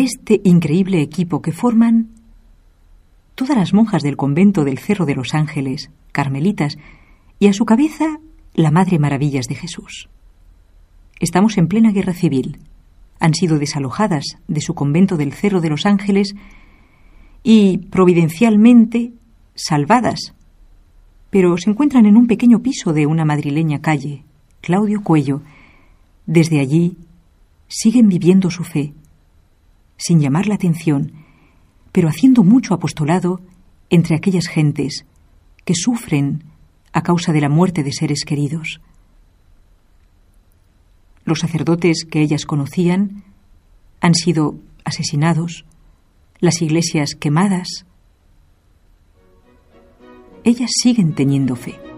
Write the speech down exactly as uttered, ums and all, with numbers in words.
este increíble equipo que forman todas las monjas del convento del Cerro de los Ángeles, carmelitas, y a su cabeza la Madre Maravillas de Jesús. Estamos en plena guerra civil. Han sido desalojadas de su convento del Cerro de los Ángeles y, providencialmente, salvadas, pero se encuentran en un pequeño piso de una madrileña calle, Claudio Cuello. Desde allí siguen viviendo su fe, sin llamar la atención, pero haciendo mucho apostolado entre aquellas gentes que sufren a causa de la muerte de seres queridos. Los sacerdotes que ellas conocían han sido asesinados, las iglesias quemadas. Ellas siguen teniendo fe.